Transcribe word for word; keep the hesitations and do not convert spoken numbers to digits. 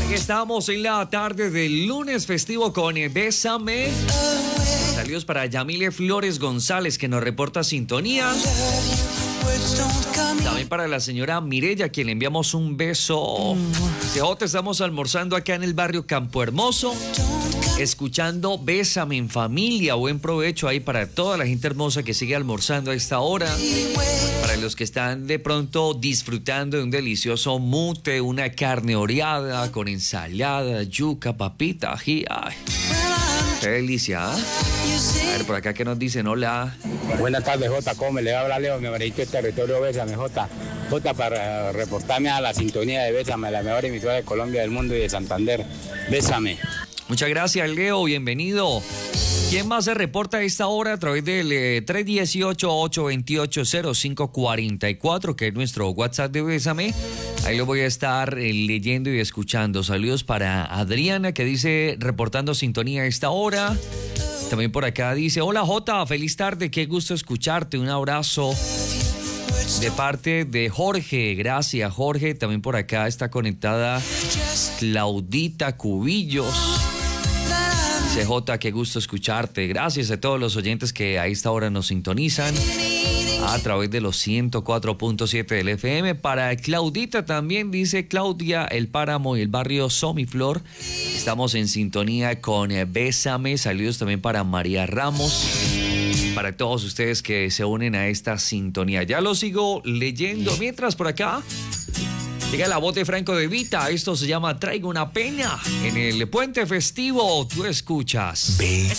Estamos en la tarde del lunes festivo con Bésame. Saludos para Yamile Flores González, que nos reporta sintonía. También para la señora Mireya, quien le enviamos un beso. C J, estamos almorzando acá en el barrio Campo Hermoso, escuchando Bésame en familia. Buen provecho ahí para toda la gente hermosa que sigue almorzando a esta hora. Para los que están de pronto disfrutando de un delicioso mute, una carne oreada con ensalada, yuca, papita, ají. Ay, qué delicia, ¿eh? A ver, por acá que nos dicen, hola. Buenas tardes, Jota, ¿cómo me le va a hablar Leo? Mi amarillito de territorio, Bésame, Jota. Jota, para reportarme a la sintonía de Bésame, la mejor emisora de Colombia, del mundo y de Santander. Bésame. Muchas gracias, Leo, bienvenido. ¿Quién más se reporta a esta hora a través del eh, tres uno ocho, ocho dos ocho, cero cinco cuatro cuatro, que es nuestro WhatsApp de Bésame? Ahí lo voy a estar eh, leyendo y escuchando. Saludos para Adriana, que dice, reportando sintonía a esta hora. También por acá dice, hola Jota, feliz tarde, qué gusto escucharte, un abrazo de parte de Jorge. Gracias, Jorge. También por acá está conectada Claudita Cubillos. C J, qué gusto escucharte. Gracias a todos los oyentes que a esta hora nos sintonizan a través de los ciento cuatro punto siete del F M. Para Claudita también, dice Claudia, el Páramo y el barrio Somiflor. Estamos en sintonía con Bésame. Saludos también para María Ramos. Para todos ustedes que se unen a esta sintonía. Ya lo sigo leyendo. Mientras por acá llega la voz de Franco De Vita. Esto se llama Traigo una Peña. En el puente festivo tú escuchas Bésame.